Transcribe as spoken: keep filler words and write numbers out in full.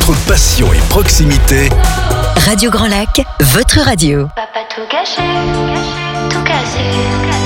Entre passion et proximité, Radio Grand Lac, votre radio. Papa tout gâché, tout cassé.